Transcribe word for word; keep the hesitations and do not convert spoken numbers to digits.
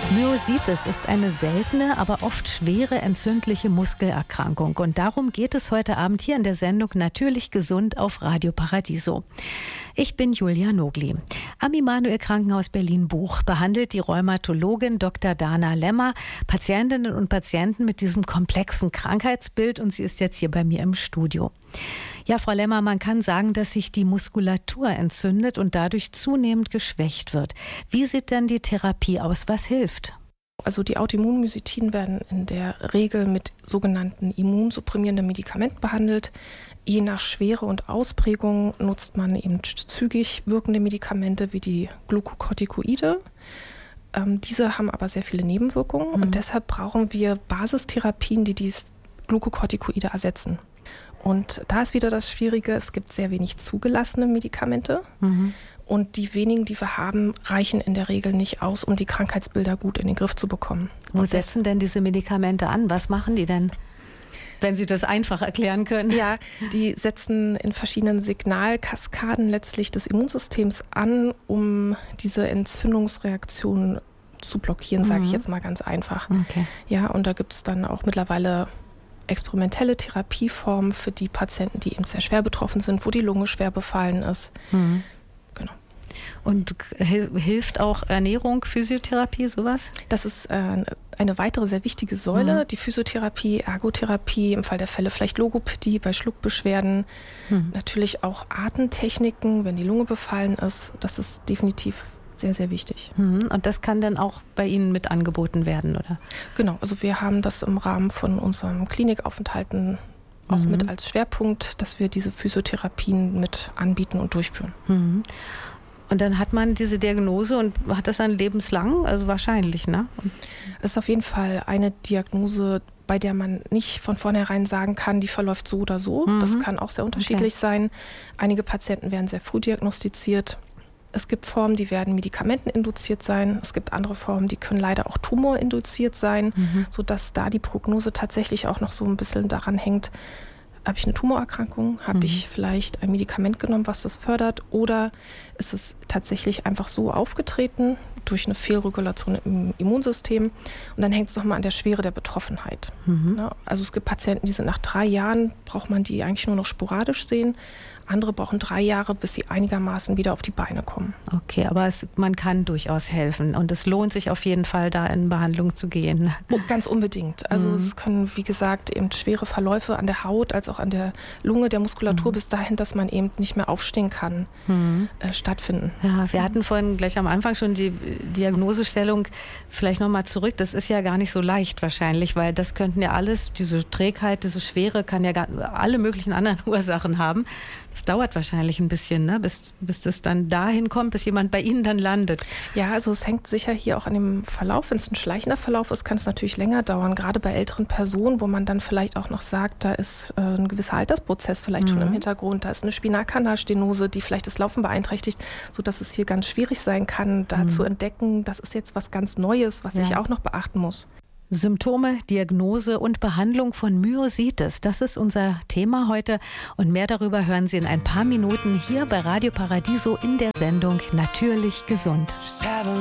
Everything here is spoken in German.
Myositis ist eine seltene, aber oft schwere entzündliche Muskelerkrankung. Und darum geht es heute Abend hier in der Sendung Natürlich gesund auf Radio Paradiso. Ich bin Julia Nogli. Am Immanuel-Krankenhaus Berlin-Buch behandelt die Rheumatologin Doktor Dana Lemmer Patientinnen und Patienten mit diesem komplexen Krankheitsbild. Und sie ist jetzt hier bei mir im Studio. Ja, Frau Lemmer, man kann sagen, dass sich die Muskulatur entzündet und dadurch zunehmend geschwächt wird. Wie sieht denn die Therapie aus? Was hilft? Also die Autoimmunmyositiden werden in der Regel mit sogenannten immunsupprimierenden Medikamenten behandelt. Je nach Schwere und Ausprägung nutzt man eben zügig wirkende Medikamente wie die Glukokortikoide. Ähm, diese haben aber sehr viele Nebenwirkungen mhm. und deshalb brauchen wir Basistherapien, die die Glukokortikoide ersetzen. Und da ist wieder das Schwierige, es gibt sehr wenig zugelassene Medikamente mhm. und die wenigen, die wir haben, reichen in der Regel nicht aus, um die Krankheitsbilder gut in den Griff zu bekommen. Wo und setzen denn diese Medikamente an? Was machen die denn? Wenn Sie das einfach erklären können. Ja, die setzen in verschiedenen Signalkaskaden letztlich des Immunsystems an, um diese Entzündungsreaktion zu blockieren, mhm. sage ich jetzt mal ganz einfach. Okay. Ja, und da gibt es dann auch mittlerweile experimentelle Therapieformen für die Patienten, die eben sehr schwer betroffen sind, wo die Lunge schwer befallen ist. Mhm. Genau. Und hilft auch Ernährung, Physiotherapie, sowas? Das ist äh, eine weitere sehr wichtige Säule. Mhm. Die Physiotherapie, Ergotherapie, im Fall der Fälle vielleicht Logopädie bei Schluckbeschwerden. Mhm. Natürlich auch Atemtechniken, wenn die Lunge befallen ist. Das ist definitiv sehr, sehr wichtig. Mhm. Und das kann dann auch bei Ihnen mit angeboten werden, oder? Genau, also wir haben das im Rahmen von unserem Klinikaufenthalten auch mhm. mit als Schwerpunkt, dass wir diese Physiotherapien mit anbieten und durchführen. Mhm. Und dann hat man diese Diagnose und hat das dann lebenslang? Also wahrscheinlich, ne? Es ist auf jeden Fall eine Diagnose, bei der man nicht von vornherein sagen kann, die verläuft so oder so. Mhm. Das kann auch sehr unterschiedlich okay. sein. Einige Patienten werden sehr früh diagnostiziert. Es gibt Formen, die werden medikamenteninduziert sein. Es gibt andere Formen, die können leider auch tumorinduziert sein, mhm. sodass da die Prognose tatsächlich auch noch so ein bisschen daran hängt, habe ich eine Tumorerkrankung, habe mhm. ich vielleicht ein Medikament genommen, was das fördert, oder ist es tatsächlich einfach so aufgetreten durch eine Fehlregulation im Immunsystem, und dann hängt es nochmal an der Schwere der Betroffenheit. Mhm. Ja, also es gibt Patienten, die sind nach drei Jahren, braucht man die eigentlich nur noch sporadisch sehen. Andere brauchen drei Jahre, bis sie einigermaßen wieder auf die Beine kommen. Okay, aber es, man kann durchaus helfen und es lohnt sich auf jeden Fall, da in Behandlung zu gehen. Oh, ganz unbedingt. Also mhm. es können, wie gesagt, eben schwere Verläufe an der Haut, als auch an der Lunge, der Muskulatur mhm. bis dahin, dass man eben nicht mehr aufstehen kann, mhm. äh, stattfinden. Ja, wir hatten vorhin gleich am Anfang schon die Diagnosestellung, vielleicht nochmal zurück. Das ist ja gar nicht so leicht wahrscheinlich, weil das könnten ja alles, diese Trägheit, diese Schwere kann ja gar, alle möglichen anderen Ursachen haben. Das dauert wahrscheinlich ein bisschen, ne? bis, bis das dann dahin kommt, bis jemand bei Ihnen dann landet. Ja, also es hängt sicher hier auch an dem Verlauf. Wenn es ein schleichender Verlauf ist, kann es natürlich länger dauern. Gerade bei älteren Personen, wo man dann vielleicht auch noch sagt, da ist äh, ein gewisser Altersprozess vielleicht mhm. schon im Hintergrund. Da ist eine Spinalkanalstenose, die vielleicht das Laufen beeinträchtigt, sodass es hier ganz schwierig sein kann, da mhm. zu entdecken, das ist jetzt was ganz Neues, was ja. ich auch noch beachten muss. Symptome, Diagnose und Behandlung von Myositis. Das ist unser Thema heute. Und mehr darüber hören Sie in ein paar Minuten hier bei Radio Paradiso in der Sendung Natürlich gesund.